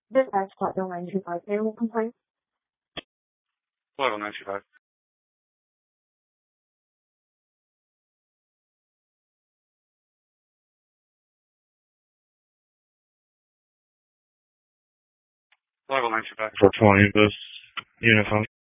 Dispatch Platinum 925 payroll complaint. Level 925. Level 925. 420, this unit phone.